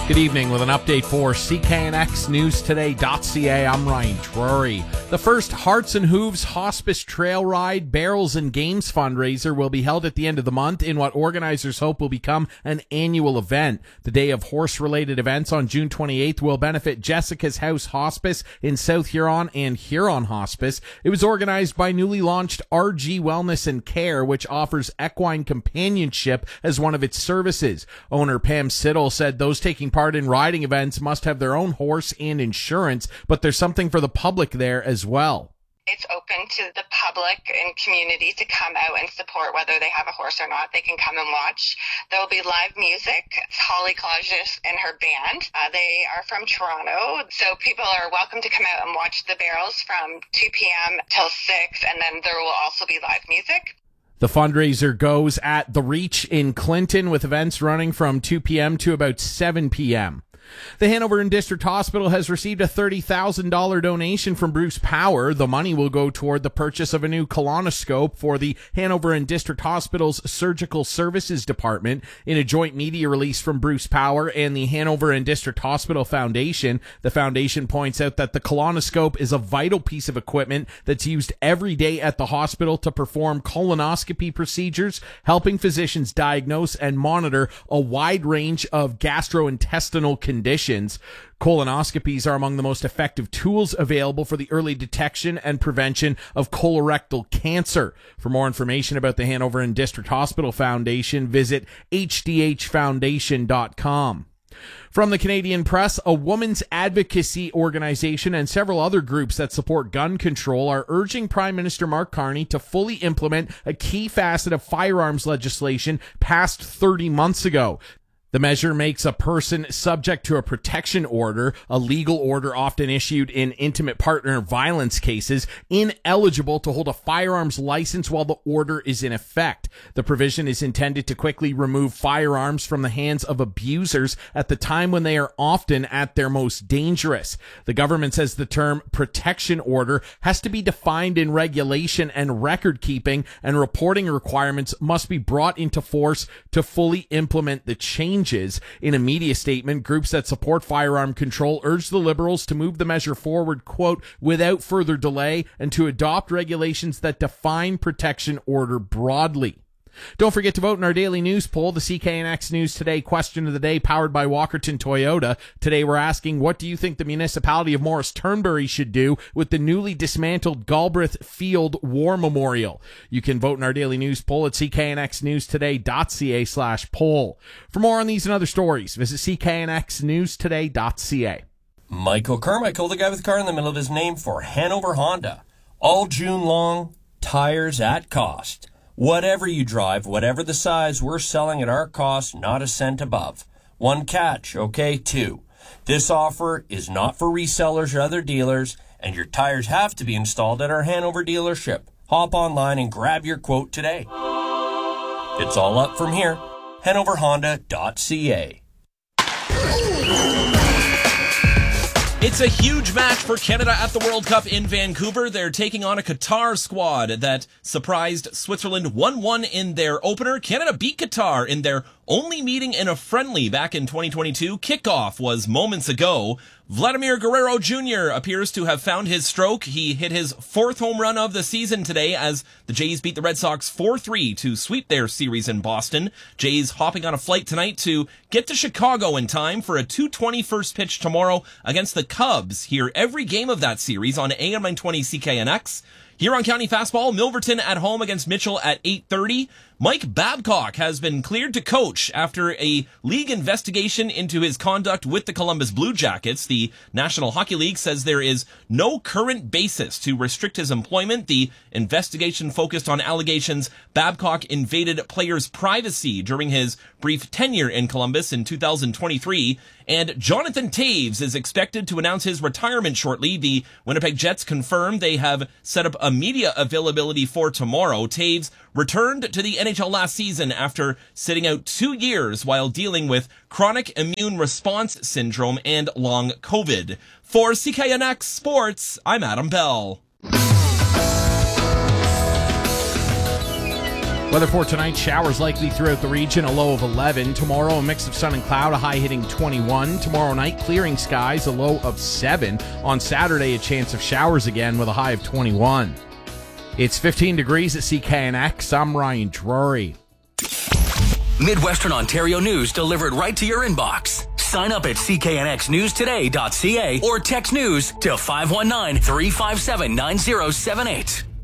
Good evening with an update for CKNXNewsToday.ca. I'm Ryan Drury. The first Hearts and Hooves Hospice Trail Ride, Barrels and Games fundraiser will be held at the end of the month in what organizers hope will become an annual event. The day of horse-related events on June 28th will benefit Jessica's House Hospice in South Huron and Huron Hospice. It was organized by newly launched RG Wellness and Care, which offers equine companionship as one of its services. Owner Pam Siddle said those taking part in riding events must have their own horse and insurance, but there's something for the public there as well. It's open to the public and community to come out and support whether they have a horse or not. They can come and watch. There will be live music. It's Holly Clausius and her band. They are from Toronto, so people are welcome to come out and watch the barrels from 2 p.m. till 6, and then there will also be live music. The fundraiser goes at The Reach in Clinton, with events running from 2 p.m. to about 7 p.m. The Hanover and District Hospital has received a $30,000 donation from Bruce Power. The money will go toward the purchase of a new colonoscope for the Hanover and District Hospital's Surgical Services Department. In a joint media release from Bruce Power and the Hanover and District Hospital Foundation, the foundation points out that the colonoscope is a vital piece of equipment that's used every day at the hospital to perform colonoscopy procedures, helping physicians diagnose and monitor a wide range of gastrointestinal conditions. Colonoscopies are among the most effective tools available for the early detection and prevention of colorectal cancer. For more information about the Hanover and District Hospital Foundation, visit hdhfoundation.com. From the Canadian Press, a women's advocacy organization and several other groups that support gun control are urging Prime Minister Mark Carney to fully implement a key facet of firearms legislation passed 30 months ago. The measure makes a person subject to a protection order, a legal order often issued in intimate partner violence cases, ineligible to hold a firearms license while the order is in effect. The provision is intended to quickly remove firearms from the hands of abusers at the time when they are often at their most dangerous. The government says the term protection order has to be defined in regulation and record keeping, and reporting requirements must be brought into force to fully implement the change. In a media statement, groups that support firearm control urge the Liberals to move the measure forward, quote, without further delay, and to adopt regulations that define protection order broadly. Don't forget to vote in our daily news poll, the CKNX News Today question of the day, powered by Walkerton Toyota. Today we're asking, what do you think the municipality of Morris Turnberry should do with the newly dismantled Galbraith Field War Memorial? You can vote in our daily news poll at cknxnewstoday.ca/poll. For more on these and other stories, visit cknxnewstoday.ca. Michael Carmichael, the guy with the car in the middle of his name, for Hanover Honda. All June long, tires at cost. Whatever you drive, whatever the size, we're selling at our cost, not a cent above. One catch, okay? 2. This offer is not for resellers or other dealers, and your tires have to be installed at our Hanover dealership. Hop online and grab your quote today. It's all up from here. HanoverHonda.ca. It's a huge match for Canada at the World Cup in Vancouver. They're taking on a Qatar squad that surprised Switzerland 1-1 in their opener. Canada beat Qatar in their only meeting in a friendly back in 2022. Kickoff was moments ago. Vladimir Guerrero Jr. appears to have found his stroke. He hit his 4th home run of the season today as the Jays beat the Red Sox 4-3 to sweep their series in Boston. Jays hopping on a flight tonight to get to Chicago in time for a 2:20 first pitch tomorrow against the Cubs. Hear every game of that series on AM 920 CKNX. Huron County Fastball, Milverton at home against Mitchell at 8:30. Mike Babcock has been cleared to coach after a league investigation into his conduct with the Columbus Blue Jackets. The National Hockey League says there is no current basis to restrict his employment. The investigation focused on allegations Babcock invaded players' privacy during his brief tenure in Columbus in 2023. And Jonathan Toews is expected to announce his retirement shortly. The Winnipeg Jets confirmed they have set up a media availability for tomorrow. Toews returned to the NHL last season after sitting out 2 years while dealing with chronic immune response syndrome and long COVID. For CKNX Sports, I'm Adam Bell. Weather for tonight, showers likely throughout the region, a low of 11. Tomorrow, a mix of sun and cloud, a high hitting 21. Tomorrow night, clearing skies, a low of 7. On Saturday, a chance of showers again with a high of 21. It's 15 degrees at CKNX. I'm Ryan Drury. Midwestern Ontario news delivered right to your inbox. Sign up at cknxnewstoday.ca or text news to 519-357-9078.